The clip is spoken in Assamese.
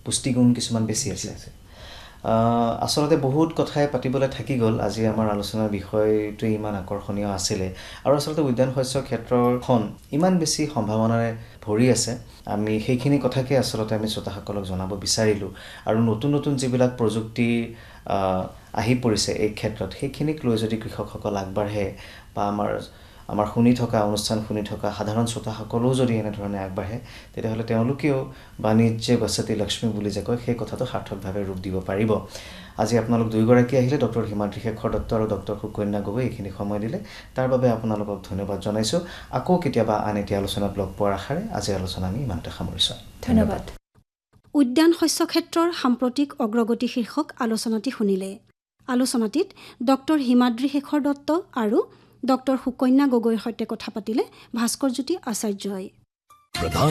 পুষ্টিগুণ কিছুমান বেছি আছে আচলতে বহুত কথাই পাতিবলৈ থাকি গ'ল আজি আমাৰ আলোচনাৰ বিষয়টো ইমান আকৰ্ষণীয় আছিলে আৰু আচলতে উদ্যান শস্য ক্ষেত্ৰখন ইমান বেছি সম্ভাৱনাৰে ভৰি আছে আমি সেইখিনি কথাকে আচলতে আমি শ্ৰোতাসকলক জনাব বিচাৰিলোঁ আৰু নতুন নতুন যিবিলাক প্ৰযুক্তি আহি পৰিছে এই ক্ষেত্ৰত সেইখিনিক লৈ যদি কৃষকসকল আগবাঢ়ে বা আমাৰ শুনি থকা অনুষ্ঠান শুনি থকা সাধাৰণ শ্ৰোতাসকলেও যদি এনেধৰণে আগবাঢ়ে তেতিয়াহ'লে তেওঁলোকেও বাণিজ্যে বসতি লক্ষ্মী বুলি যে কয় সেই কথাটো সাৰ্থকভাৱে ৰূপ দিব পাৰিব আজি আপোনালোক দুয়োগৰাকী আহিলে ডক্টৰ হিমাদ্ৰী শেখৰ দত্ত আৰু ডক্টৰ সুকন্যা গগৈ এইখিনি সময় দিলে তাৰ বাবে আপোনালোকক ধন্যবাদ জনাইছোঁ আকৌ কেতিয়াবা আন এটি আলোচনাত লগ পোৱাৰ আশাৰে আজি আলোচনা আমি ইমানতে সামৰিছোঁ ধন্যবাদ উদ্যান শস্য ক্ষেত্ৰৰ সাম্প্ৰতিক অগ্ৰগতি শীৰ্ষক আলোচনাটি শুনিলে আলোচনাটিত ডক্টৰ হিমাদ্ৰী শেখৰ দত্ত আৰু ডক্টৰ সুকন্যা গগৈৰ সৈতে কথা পাতিলে ভাস্কৰজ্যোতি আচাৰ্যই